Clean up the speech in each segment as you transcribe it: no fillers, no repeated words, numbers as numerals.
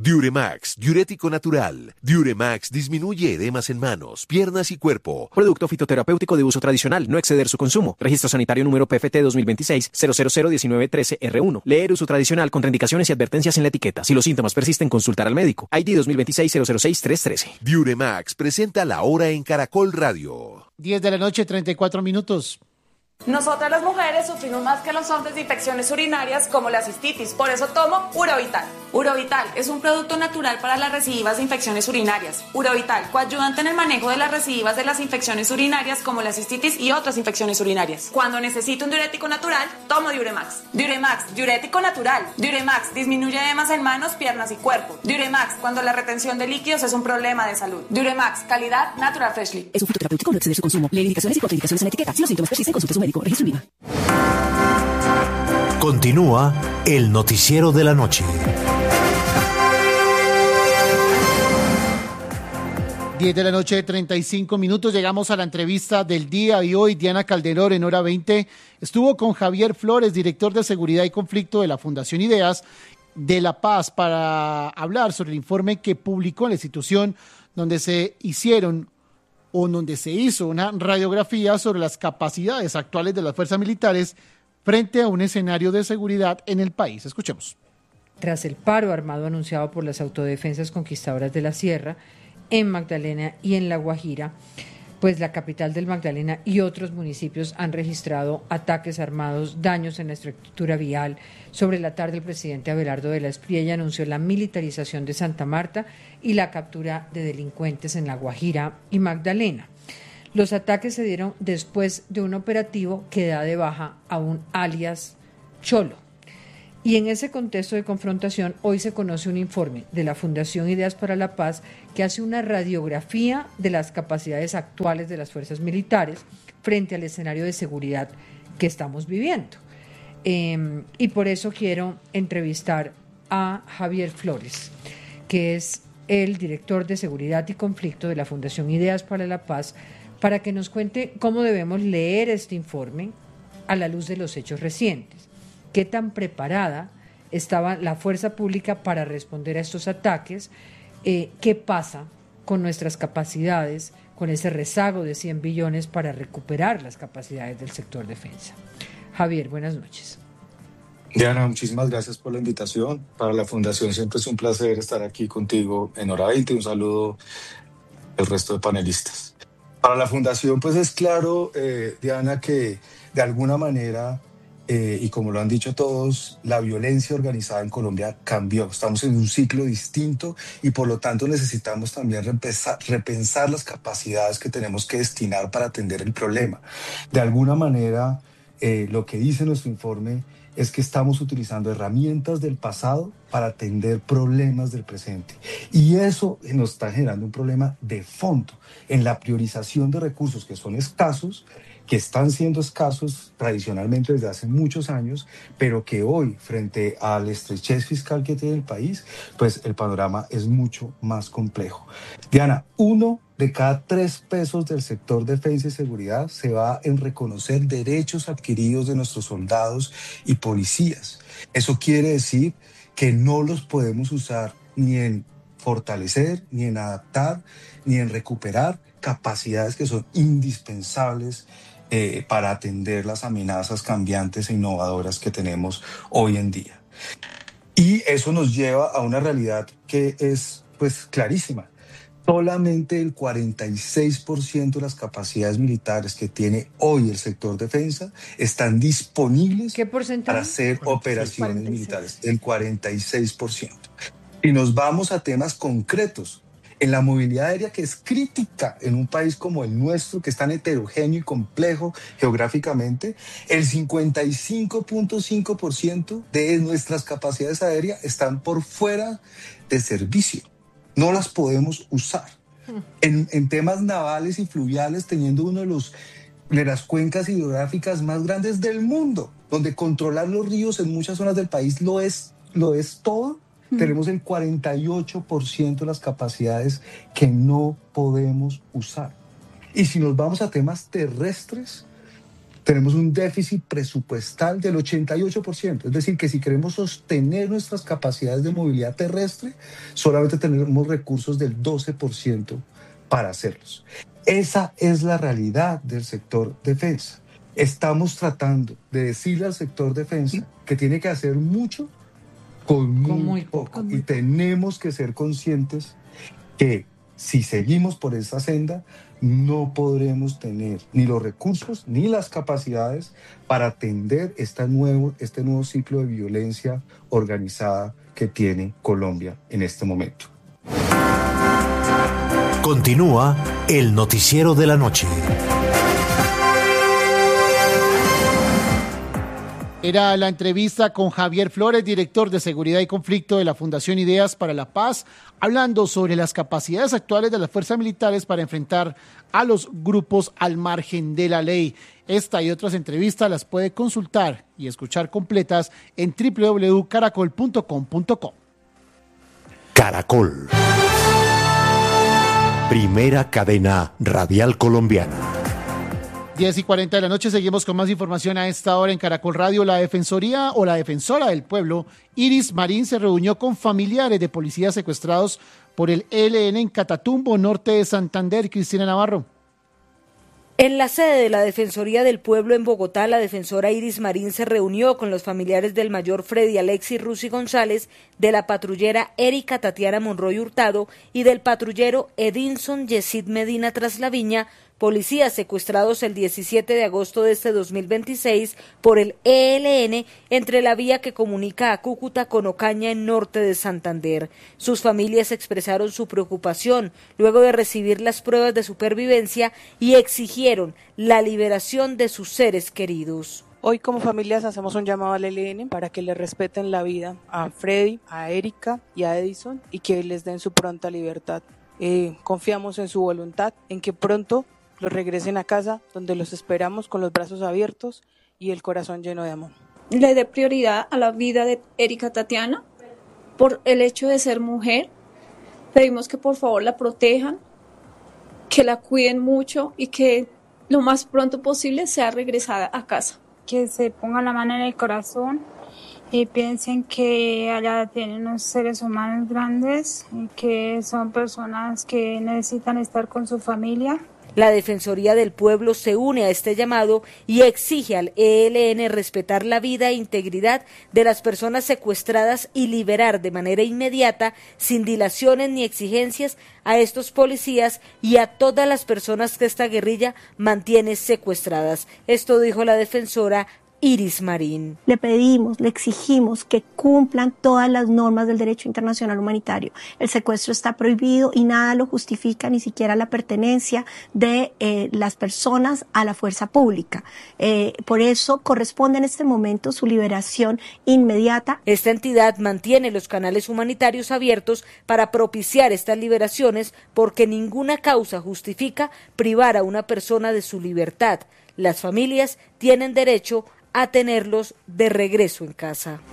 Diuremax, diurético natural. Diuremax disminuye edemas en manos, piernas y cuerpo. Producto fitoterapéutico de uso tradicional, no exceder su consumo. Registro sanitario número PFT 2026-0001913R1. Leer uso tradicional, contraindicaciones y advertencias en la etiqueta. Si los síntomas persisten, consultar al médico. ID 2026-006-313. Diuremax presenta La Hora en Caracol Radio. 10 de la noche, 34 minutos. Nosotras las mujeres sufrimos más que los hombres de infecciones urinarias como la cistitis, por eso tomo Urovital. Urovital es un producto natural para las recidivas de infecciones urinarias. Urovital, coayudante en el manejo de las recidivas de las infecciones urinarias como la cistitis y otras infecciones urinarias. Cuando necesito un diurético natural, tomo Diuremax. Diuremax, diurético natural. Diuremax disminuye edemas en manos, piernas y cuerpo. Diuremax, cuando la retención de líquidos es un problema de salud. Diuremax, calidad Natural Freshly. Es un fitoterapéutico, no exceder su consumo. Lee indicaciones y contraindicaciones en la etiqueta. Si los síntomas persisten, consulte a su médico. Registro INVIMA. Continúa el noticiero de la noche. 10 de la noche, 35 minutos. Llegamos a la entrevista del día y hoy Diana Calderón en Hora 20 estuvo con Javier Flores, director de Seguridad y Conflicto de la Fundación Ideas de La Paz, para hablar sobre el informe que publicó en la institución donde se hizo una radiografía sobre las capacidades actuales de las fuerzas militares frente a un escenario de seguridad en el país. Escuchemos. Tras el paro armado anunciado por las autodefensas conquistadoras de la Sierra, en Magdalena y en La Guajira, pues la capital del Magdalena y otros municipios han registrado ataques armados, daños en la estructura vial. Sobre la tarde, el presidente Abelardo de la Espriella anunció la militarización de Santa Marta y la captura de delincuentes en La Guajira y Magdalena. Los ataques se dieron después de un operativo que da de baja a un alias Cholo. Y en ese contexto de confrontación, hoy se conoce un informe de la Fundación Ideas para la Paz que hace una radiografía de las capacidades actuales de las fuerzas militares frente al escenario de seguridad que estamos viviendo. Y por eso quiero entrevistar a Javier Flores, que es el director de Seguridad y Conflicto de la Fundación Ideas para la Paz, para que nos cuente cómo debemos leer este informe a la luz de los hechos recientes. ¿Qué tan preparada estaba la fuerza pública para responder a estos ataques? ¿Qué pasa con nuestras capacidades, con ese rezago de 100 billones para recuperar las capacidades del sector defensa? Javier, buenas noches. Diana, muchísimas gracias por la invitación. Para la Fundación siempre es un placer estar aquí contigo en Hora 20. Un saludo al resto de panelistas. Para la Fundación, pues es claro, Diana, que de alguna manera... y como lo han dicho todos, la violencia organizada en Colombia cambió. Estamos en un ciclo distinto y por lo tanto necesitamos también repensar las capacidades que tenemos que destinar para atender el problema. De alguna manera, lo que dice nuestro informe es que estamos utilizando herramientas del pasado para atender problemas del presente. Y eso nos está generando un problema de fondo en la priorización de recursos que son escasos, que están siendo escasos tradicionalmente desde hace muchos años, pero que hoy, frente a la estrechez fiscal que tiene el país, pues el panorama es mucho más complejo. Diana, 1 de cada 3 pesos del sector defensa y seguridad se va en reconocer derechos adquiridos de nuestros soldados y policías. Eso quiere decir que no los podemos usar ni en fortalecer, ni en adaptar, ni en recuperar capacidades que son indispensables para atender las amenazas cambiantes e innovadoras que tenemos hoy en día. Y eso nos lleva a una realidad que es pues clarísima. Solamente el 46% de las capacidades militares que tiene hoy el sector defensa están disponibles para hacer operaciones militares. El 46%. Y nos vamos a temas concretos. En la movilidad aérea, que es crítica en un país como el nuestro, que es tan heterogéneo y complejo geográficamente, el 55.5% de nuestras capacidades aéreas están por fuera de servicio. No las podemos usar. En temas navales y fluviales, teniendo uno de las cuencas hidrográficas más grandes del mundo, donde controlar los ríos en muchas zonas del país lo es todo. Tenemos el 48% de las capacidades que no podemos usar. Y si nos vamos a temas terrestres, tenemos un déficit presupuestal del 88%. Es decir, que si queremos sostener nuestras capacidades de movilidad terrestre, solamente tenemos recursos del 12% para hacerlos. Esa es la realidad del sector defensa. Estamos tratando de decirle al sector defensa que tiene que hacer mucho con muy poco. Y tenemos que ser conscientes que si seguimos por esa senda, no podremos tener ni los recursos ni las capacidades para atender este nuevo ciclo de violencia organizada que tiene Colombia en este momento. Continúa el noticiero de la noche. Era la entrevista con Javier Flores, director de Seguridad y Conflicto de la Fundación Ideas para la Paz, hablando sobre las capacidades actuales de las fuerzas militares para enfrentar a los grupos al margen de la ley. Esta y otras entrevistas las puede consultar y escuchar completas en www.caracol.com.co. Caracol. Primera cadena radial colombiana. 10:40 de la noche, seguimos con más información a esta hora en Caracol Radio. La defensora del pueblo, Iris Marín, se reunió con familiares de policías secuestrados por el ELN en Catatumbo, norte de Santander. Cristina Navarro. En la sede de la Defensoría del Pueblo en Bogotá, la defensora Iris Marín se reunió con los familiares del mayor Freddy Alexis Rusi González, de la patrullera Erika Tatiana Monroy Hurtado y del patrullero Edinson Yesid Medina Traslaviña, policías secuestrados el 17 de agosto de este 2026 por el ELN entre la vía que comunica a Cúcuta con Ocaña en norte de Santander. Sus familias expresaron su preocupación luego de recibir las pruebas de supervivencia y exigieron la liberación de sus seres queridos. Hoy como familias hacemos un llamado al ELN para que le respeten la vida a Freddy, a Erika y a Edison y que les den su pronta libertad. Confiamos en su voluntad, en que pronto los regresen a casa, donde los esperamos con los brazos abiertos y el corazón lleno de amor. Le dé prioridad a la vida de Erika Tatiana por el hecho de ser mujer. Pedimos que por favor la protejan, que la cuiden mucho y que lo más pronto posible sea regresada a casa. Que se pongan la mano en el corazón y piensen que allá tienen unos seres humanos grandes y que son personas que necesitan estar con su familia. La Defensoría del Pueblo se une a este llamado y exige al ELN respetar la vida e integridad de las personas secuestradas y liberar de manera inmediata, sin dilaciones ni exigencias, a estos policías y a todas las personas que esta guerrilla mantiene secuestradas. Esto dijo la defensora Iris Marín. Le pedimos, le exigimos que cumplan todas las normas del derecho internacional humanitario. El secuestro está prohibido y nada lo justifica, ni siquiera la pertenencia de las personas a la fuerza pública. Por eso corresponde en este momento su liberación inmediata. Esta entidad mantiene los canales humanitarios abiertos para propiciar estas liberaciones porque ninguna causa justifica privar a una persona de su libertad. Las familias tienen derecho a tenerlos de regreso en casa.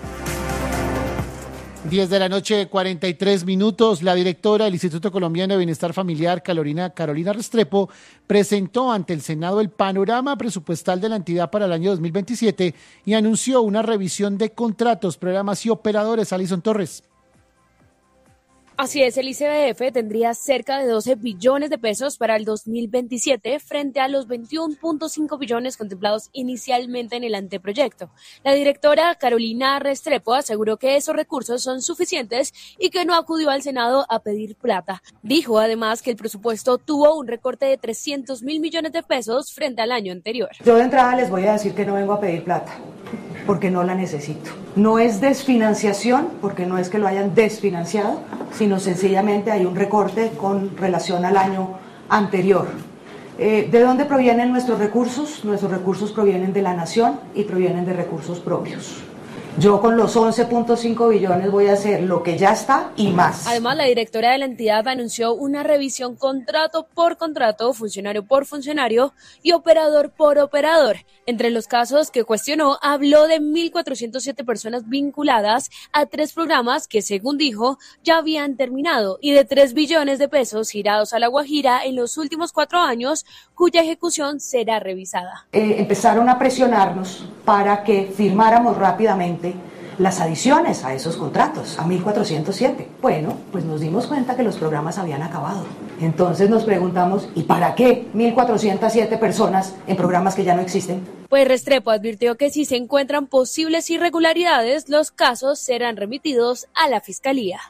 10 de la noche, 43 minutos. La directora del Instituto Colombiano de Bienestar Familiar, Carolina Restrepo, presentó ante el Senado el panorama presupuestal de la entidad para el año 2027 y anunció una revisión de contratos, programas y operadores. Alison Torres. Así es, el ICBF tendría cerca de 12 billones de pesos para el 2027 frente a los 21.5 billones contemplados inicialmente en el anteproyecto. La directora Carolina Restrepo aseguró que esos recursos son suficientes y que no acudió al Senado a pedir plata. Dijo además que el presupuesto tuvo un recorte de 300.000 millones de pesos frente al año anterior. Yo de entrada les voy a decir que no vengo a pedir plata, porque no la necesito. No es desfinanciación, porque no es que lo hayan desfinanciado, sino sencillamente hay un recorte con relación al año anterior. ¿De dónde provienen nuestros recursos? Nuestros recursos provienen de la nación y provienen de recursos propios. Yo con los 11.5 billones voy a hacer lo que ya está y más. Además, la directora de la entidad anunció una revisión contrato por contrato, funcionario por funcionario y operador por operador. Entre los casos que cuestionó, habló de 1.407 personas vinculadas a 3 programas que, según dijo, ya habían terminado y de 3 billones de pesos girados a La Guajira en los últimos 4 años, cuya ejecución será revisada. Empezaron a presionarnos para que firmáramos rápidamente las adiciones a esos contratos, a 1.407. Bueno, pues nos dimos cuenta que los programas habían acabado. Entonces nos preguntamos, ¿y para qué 1.407 personas en programas que ya no existen? Pues Restrepo advirtió que si se encuentran posibles irregularidades, los casos serán remitidos a la Fiscalía.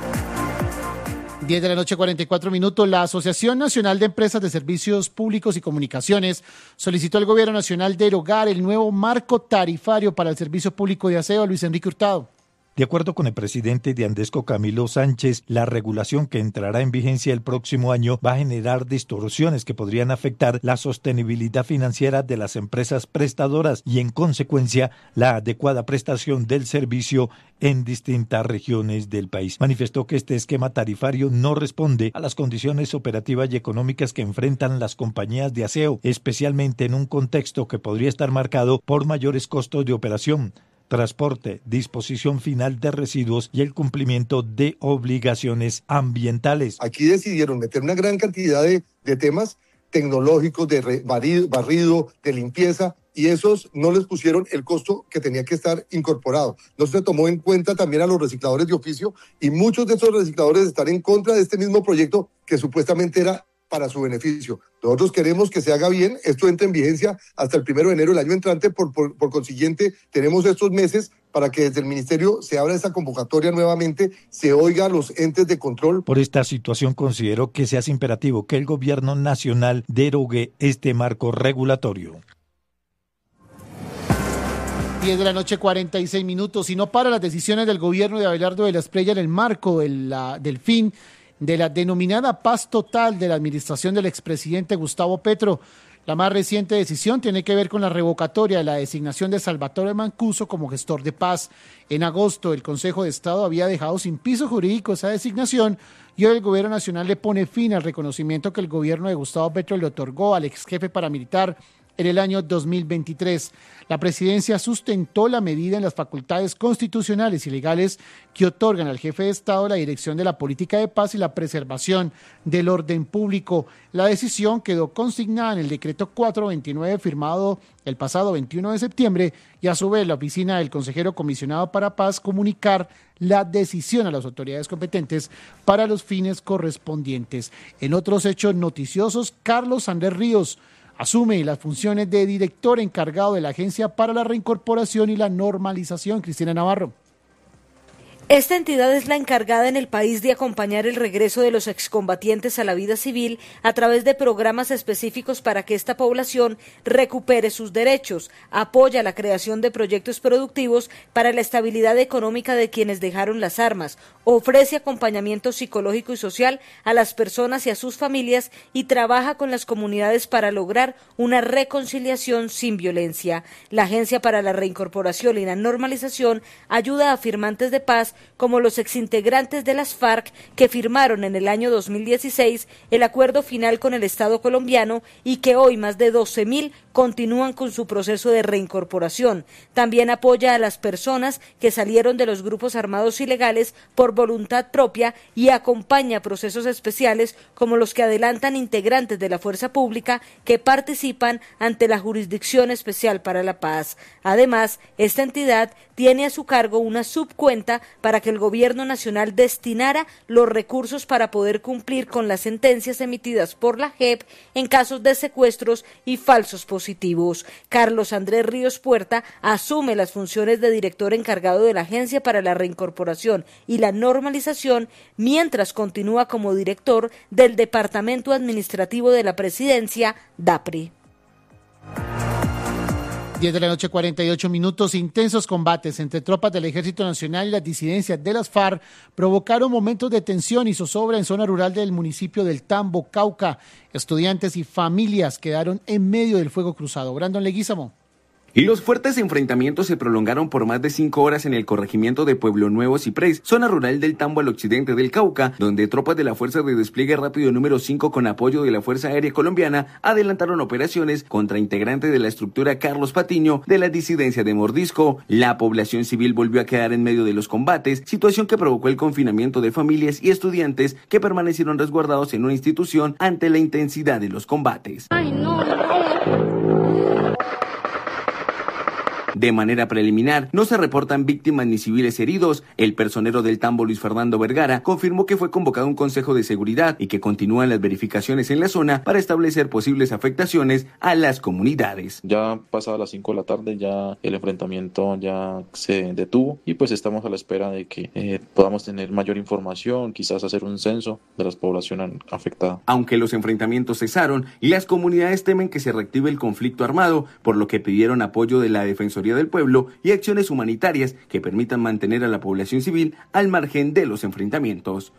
10 de la noche, 44 minutos. La Asociación Nacional de Empresas de Servicios Públicos y Comunicaciones solicitó al Gobierno Nacional derogar el nuevo marco tarifario para el servicio público de aseo. Luis Enrique Hurtado. De acuerdo con el presidente de Andesco, Camilo Sánchez, la regulación que entrará en vigencia el próximo año va a generar distorsiones que podrían afectar la sostenibilidad financiera de las empresas prestadoras y, en consecuencia, la adecuada prestación del servicio en distintas regiones del país. Manifestó que este esquema tarifario no responde a las condiciones operativas y económicas que enfrentan las compañías de aseo, especialmente en un contexto que podría estar marcado por mayores costos de operación, transporte, disposición final de residuos y el cumplimiento de obligaciones ambientales. Aquí decidieron meter una gran cantidad de temas tecnológicos, de barrido, de limpieza, y esos no les pusieron el costo que tenía que estar incorporado. No se tomó en cuenta también a los recicladores de oficio, y muchos de esos recicladores están en contra de este mismo proyecto que supuestamente era para su beneficio. Nosotros queremos que se haga bien, esto entre en vigencia hasta el 1 de enero del año entrante, por consiguiente tenemos estos meses para que desde el Ministerio se abra esa convocatoria nuevamente, se oiga a los entes de control. Por esta situación considero que se hace imperativo que el Gobierno Nacional derogue este marco regulatorio. 10 de la noche, 46 minutos. Si no para las decisiones del gobierno de Abelardo de la Espriella en el marco del fin de la denominada paz total de la administración del expresidente Gustavo Petro. La más reciente decisión tiene que ver con la revocatoria de la designación de Salvatore Mancuso como gestor de paz. En agosto, el Consejo de Estado había dejado sin piso jurídico esa designación y hoy el Gobierno Nacional le pone fin al reconocimiento que el gobierno de Gustavo Petro le otorgó al ex jefe paramilitar en el año 2023. La presidencia sustentó la medida en las facultades constitucionales y legales que otorgan al jefe de Estado la dirección de la política de paz y la preservación del orden público. La decisión quedó consignada en el decreto 429 firmado el pasado 21 de septiembre y a su vez la oficina del consejero comisionado para paz comunicar la decisión a las autoridades competentes para los fines correspondientes. En otros hechos noticiosos, Carlos Andrés Ríos asume las funciones de director encargado de la Agencia para la Reincorporación y la Normalización. Cristina Navarro. Esta entidad es la encargada en el país de acompañar el regreso de los excombatientes a la vida civil a través de programas específicos para que esta población recupere sus derechos, apoya la creación de proyectos productivos para la estabilidad económica de quienes dejaron las armas, ofrece acompañamiento psicológico y social a las personas y a sus familias y trabaja con las comunidades para lograr una reconciliación sin violencia. La Agencia para la Reincorporación y la Normalización ayuda a firmantes de paz como los exintegrantes de las FARC que firmaron en el año 2016 el acuerdo final con el Estado colombiano y que hoy más de 12.000 continúan con su proceso de reincorporación. También apoya a las personas que salieron de los grupos armados ilegales por voluntad propia y acompaña procesos especiales como los que adelantan integrantes de la fuerza pública que participan ante la Jurisdicción Especial para la Paz. Además, esta entidad tiene a su cargo una subcuenta para que el gobierno nacional destinara los recursos para poder cumplir con las sentencias emitidas por la JEP en casos de secuestros y falsos positivos. Carlos Andrés Ríos Puerta asume las funciones de director encargado de la Agencia para la Reincorporación y la Normalización, mientras continúa como director del Departamento Administrativo de la Presidencia, DAPRI. 10 de la noche, 48 minutos. Intensos combates entre tropas del Ejército Nacional y las disidencias de las FARC provocaron momentos de tensión y zozobra en zona rural del municipio del Tambo, Cauca. Estudiantes y familias quedaron en medio del fuego cruzado. Brandon Leguízamo. Y los fuertes enfrentamientos se prolongaron por más de 5 horas en el corregimiento de Pueblo Nuevo Ciprés, zona rural del Tambo al occidente del Cauca, donde tropas de la Fuerza de Despliegue Rápido número 5 con apoyo de la Fuerza Aérea Colombiana adelantaron operaciones contra integrantes de la estructura Carlos Patiño de la disidencia de Mordisco. La población civil volvió a quedar en medio de los combates, situación que provocó el confinamiento de familias y estudiantes que permanecieron resguardados en una institución ante la intensidad de los combates. De manera preliminar, no se reportan víctimas ni civiles heridos. El personero del Tambo, Luis Fernando Vergara, confirmó que fue convocado un consejo de seguridad y que continúan las verificaciones en la zona para establecer posibles afectaciones a las comunidades. Ya pasadas las 5 de la tarde, ya el enfrentamiento ya se detuvo y pues estamos a la espera de que podamos tener mayor información, quizás hacer un censo de la población afectada. Aunque los enfrentamientos cesaron, las comunidades temen que se reactive el conflicto armado, por lo que pidieron apoyo de la Defensoría del Pueblo y acciones humanitarias que permitan mantener a la población civil al margen de los enfrentamientos.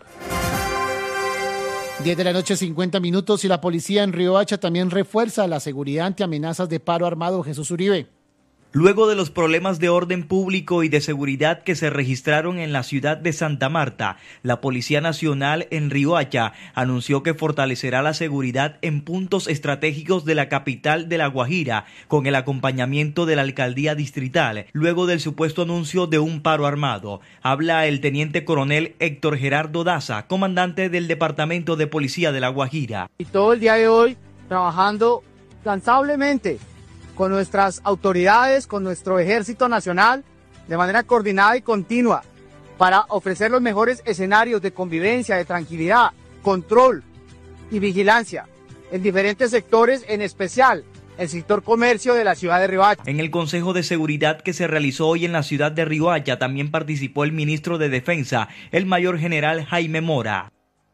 10 de la noche, 50 minutos, y la policía en Riohacha también refuerza la seguridad ante amenazas de paro armado. Jesús Uribe. Luego de los problemas de orden público y de seguridad que se registraron en la ciudad de Santa Marta, la Policía Nacional en Riohacha anunció que fortalecerá la seguridad en puntos estratégicos de la capital de La Guajira, con el acompañamiento de la alcaldía distrital, luego del supuesto anuncio de un paro armado. Habla el teniente coronel Héctor Gerardo Daza, comandante del Departamento de Policía de La Guajira. Y todo el día de hoy trabajando incansablemente con nuestras autoridades, con nuestro Ejército Nacional, de manera coordinada y continua, para ofrecer los mejores escenarios de convivencia, de tranquilidad, control y vigilancia en diferentes sectores, en especial el sector comercio de la ciudad de Riohacha. En el Consejo de Seguridad que se realizó hoy en la ciudad de Riohacha también participó el ministro de Defensa, el mayor general Jaime Mora.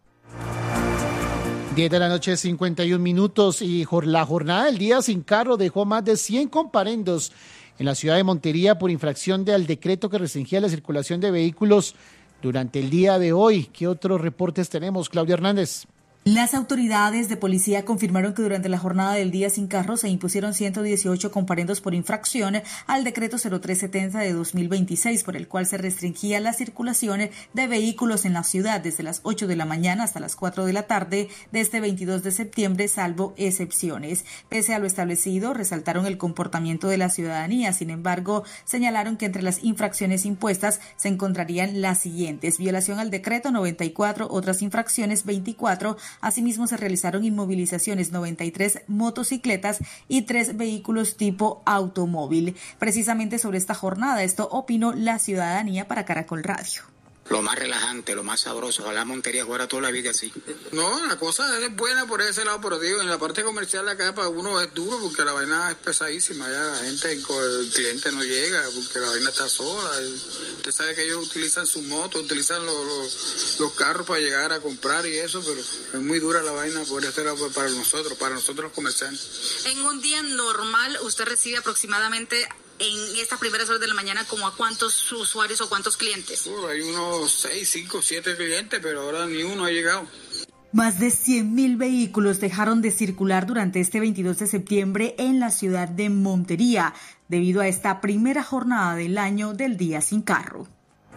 10 de la noche, 51 minutos, y la jornada del día sin carro dejó más de 100 comparendos en la ciudad de Montería por infracción al decreto que restringía la circulación de vehículos durante el día de hoy. ¿Qué otros reportes tenemos, Claudia Hernández? Las autoridades de policía confirmaron que durante la jornada del día sin carro se impusieron 118 comparendos por infracción al decreto 0370 de 2026, por el cual se restringía la circulación de vehículos en la ciudad desde las 8 de la mañana hasta las 4 de la tarde de este 22 de septiembre, salvo excepciones. Pese a lo establecido, resaltaron el comportamiento de la ciudadanía. Sin embargo, señalaron que entre las infracciones impuestas se encontrarían las siguientes: violación al decreto 94, otras infracciones 24. Asimismo, se realizaron inmovilizaciones 93 motocicletas y 3 vehículos tipo automóvil. Precisamente sobre esta jornada, esto opinó la ciudadanía para Caracol Radio. Lo más relajante, lo más sabroso. Ojalá Montería fuera toda la vida así. No, la cosa es buena por ese lado, pero digo, en la parte comercial acá para uno es duro porque la vaina es pesadísima. Ya la gente, el cliente no llega porque la vaina está sola. Usted sabe que ellos utilizan su moto, utilizan los carros para llegar a comprar y eso, pero es muy dura la vaina por ese lado para nosotros los comerciantes. En un día normal, usted recibe aproximadamente en estas primeras horas de la mañana, ¿como a cuántos usuarios o cuántos clientes? Hay unos 6, 5, 7 clientes, pero ahora ni uno ha llegado. Más de 100.000 vehículos dejaron de circular durante este 22 de septiembre en la ciudad de Montería, debido a esta primera jornada del año del día sin carro.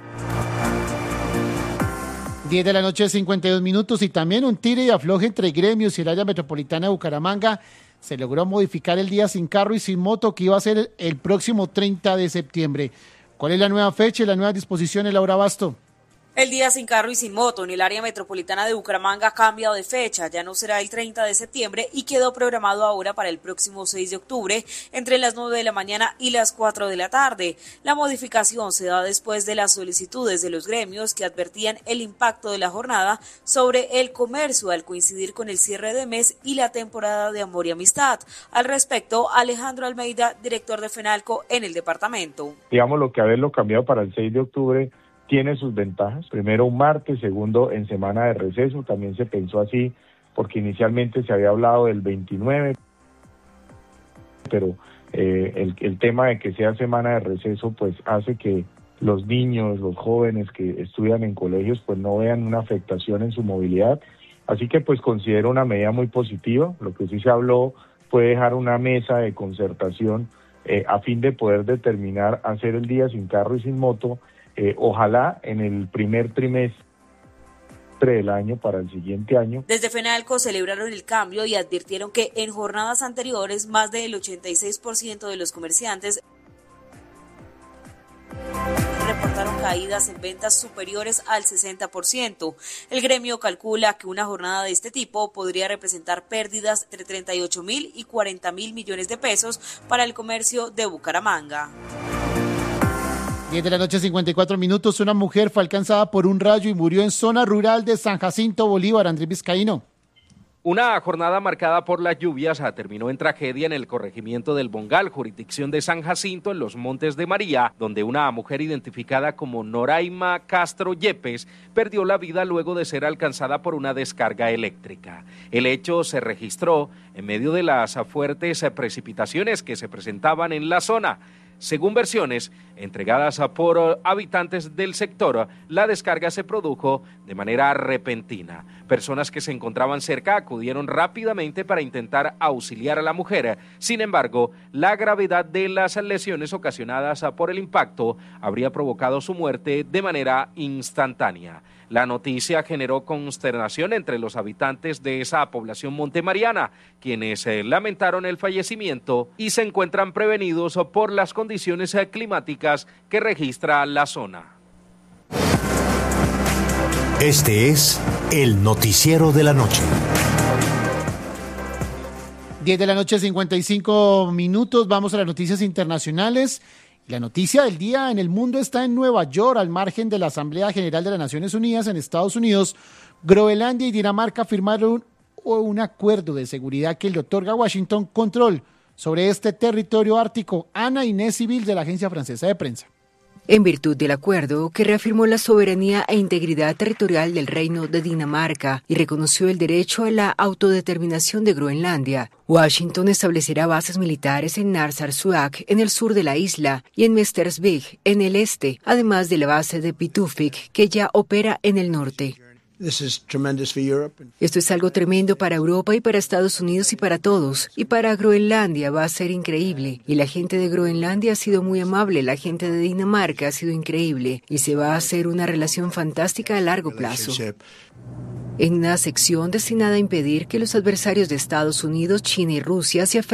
10 de la noche, 52 minutos, y también un tire y afloje entre gremios y el área metropolitana de Bucaramanga. Se logró modificar el día sin carro y sin moto, que iba a ser el próximo 30 de septiembre. ¿Cuál es la nueva fecha y las nuevas disposiciones, Laura Basto? El día sin carro y sin moto en el área metropolitana de Bucaramanga ha cambiado de fecha, ya no será el 30 de septiembre y quedó programado ahora para el próximo 6 de octubre entre las 9 de la mañana y las 4 de la tarde. La modificación se da después de las solicitudes de los gremios que advertían el impacto de la jornada sobre el comercio al coincidir con el cierre de mes y la temporada de amor y amistad. Al respecto, Alejandro Almeida, director de FENALCO en el departamento. Digamos, lo que haberlo cambiado para el 6 de octubre tiene sus ventajas. Primero, un martes. Segundo, en semana de receso. También se pensó así porque inicialmente se había hablado del 29, pero el tema de que sea semana de receso pues hace que los niños, los jóvenes que estudian en colegios pues no vean una afectación en su movilidad. Así que pues considero una medida muy positiva. Lo que sí se habló fue dejar una mesa de concertación a fin de poder determinar hacer el día sin carro y sin moto, ojalá en el primer trimestre del año para el siguiente año. Desde FENALCO celebraron el cambio y advirtieron que en jornadas anteriores más del 86% de los comerciantes reportaron caídas en ventas superiores al 60%. El gremio calcula que una jornada de este tipo podría representar pérdidas entre 38.000 y 40.000 millones de pesos para el comercio de Bucaramanga. 10 de la noche, 54 minutos. Una mujer fue alcanzada por un rayo y murió en zona rural de San Jacinto, Bolívar. Andrés Vizcaíno. Una jornada marcada por las lluvias terminó en tragedia en el corregimiento del Bongal, jurisdicción de San Jacinto, en los Montes de María, donde una mujer identificada como Noraima Castro Yepes perdió la vida luego de ser alcanzada por una descarga eléctrica. El hecho se registró en medio de las fuertes precipitaciones que se presentaban en la zona. Según versiones entregadas por habitantes del sector, la descarga se produjo de manera repentina. Personas que se encontraban cerca acudieron rápidamente para intentar auxiliar a la mujer. Sin embargo, la gravedad de las lesiones ocasionadas por el impacto habría provocado su muerte de manera instantánea. La noticia generó consternación entre los habitantes de esa población montemariana, quienes lamentaron el fallecimiento y se encuentran prevenidos por las condiciones climáticas que registra la zona. Este es el noticiero de la noche. 10 de la noche, 55 minutos. Vamos a las noticias internacionales. La noticia del día en el mundo está en Nueva York, al margen de la Asamblea General de las Naciones Unidas en Estados Unidos. Groenlandia y Dinamarca firmaron un acuerdo de seguridad que le otorga a Washington control sobre este territorio ártico. Ana Inés Civil, de la Agencia Francesa de Prensa. En virtud del acuerdo, que reafirmó la soberanía e integridad territorial del Reino de Dinamarca y reconoció el derecho a la autodeterminación de Groenlandia, Washington establecerá bases militares en Narsarsuaq, en el sur de la isla, y en Mestersvig, en el este, además de la base de Pituffik, que ya opera en el norte. Esto es algo tremendo para Europa y para Estados Unidos y para todos. Y para Groenlandia va a ser increíble. Y la gente de Groenlandia ha sido muy amable, la gente de Dinamarca ha sido increíble. Y se va a hacer una relación fantástica a largo plazo. En una sección destinada a impedir que los adversarios de Estados Unidos, China y Rusia se